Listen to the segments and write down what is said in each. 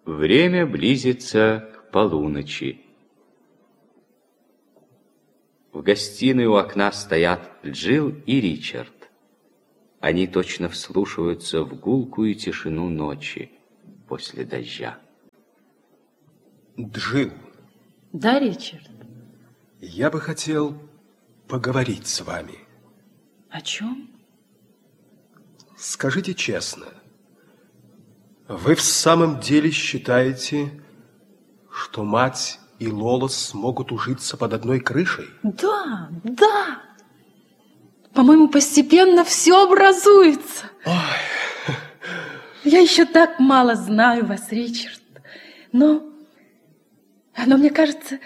Время близится к полуночи. В гостиной у окна стоят Джилл и Ричард. Они точно вслушиваются в гулкую тишину ночи после дождя. Джилл. Да, Ричард? Я бы хотел поговорить с вами. О чем? Скажите честно, вы в самом деле считаете, что мать и Лола смогут ужиться под одной крышей? Да, да. По-моему, постепенно все образуется. Ой. Я еще так мало знаю вас, Ричард. Но мне кажется,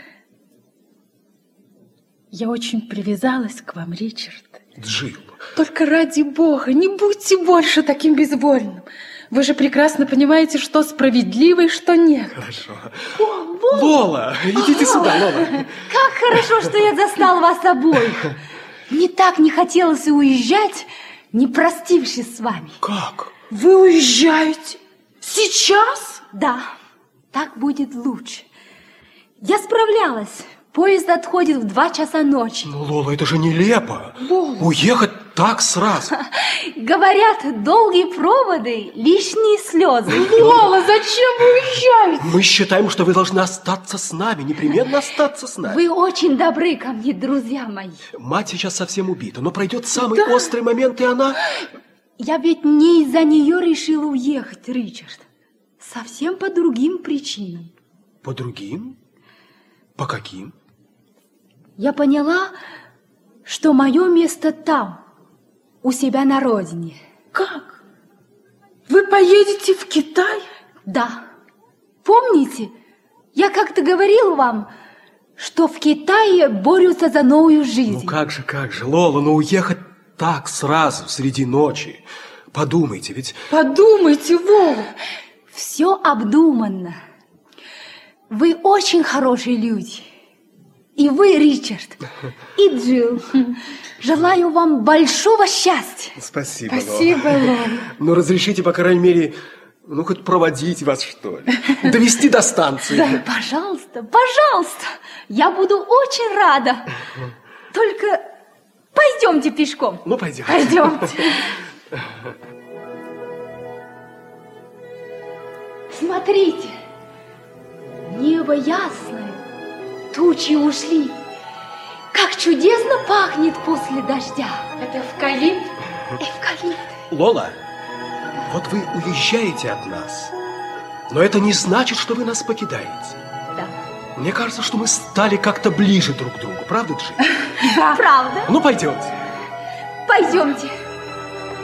я очень привязалась к вам, Ричард. Джилл. Только ради Бога, не будьте больше таким безвольным. Вы же прекрасно понимаете, что справедливо и что нет. Хорошо. О, Лола, идите сюда, Лола. Как хорошо, что я застал вас обоих. Мне так не хотелось и уезжать, не простившись с вами. Как? Вы уезжаете? Сейчас? Да, так будет лучше. Я справлялась. Поезд отходит в 2 часа ночи. Ну, Лола, это же нелепо. Лола. Уехать так сразу. Говорят, долгие проводы, лишние слезы. Лола, зачем вы уезжаете? Мы считаем, что вы должны остаться с нами, непременно остаться с нами. Вы очень добры ко мне, друзья мои. Мать сейчас совсем убита, но пройдет самый острый момент, и она... Я ведь не из-за нее решила уехать, Ричард. Совсем по другим причинам. По другим? По каким? Я поняла, что мое место там, у себя на родине. Как? Вы поедете в Китай? Да. Помните, я как-то говорила вам, что в Китае борются за новую жизнь. Ну как же, Лола, ну уехать так сразу, среди ночи. Подумайте, ведь... Подумайте, Вова. Все обдуманно. Вы очень хорошие люди. И вы, Ричард, и Джилл. Желаю вам большого счастья. Спасибо, Спасибо, Лола. Ну, разрешите, по крайней мере, ну, хоть проводить вас, что ли. Довести до станции. Да, пожалуйста, пожалуйста. Я буду очень рада. Только пойдемте пешком. Ну, пойдем. Пойдемте. Смотрите, небо ясное, тучи ушли. Как чудесно пахнет после дождя. Это эвкалипт? Эвкалипт. Лола, вот вы уезжаете от нас, но это не значит, что вы нас покидаете. Да. Мне кажется, что мы стали как-то ближе друг к другу. Правда, Джи? Правда? Ну, пойдемте. Пойдемте.